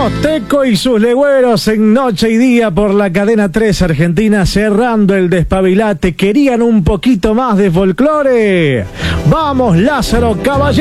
Los Teco y sus legüeros en Noche y Día por la cadena 3 Argentina, cerrando el despabilate. ¿Querían un poquito más de folclore? Vamos, Lázaro Caballero.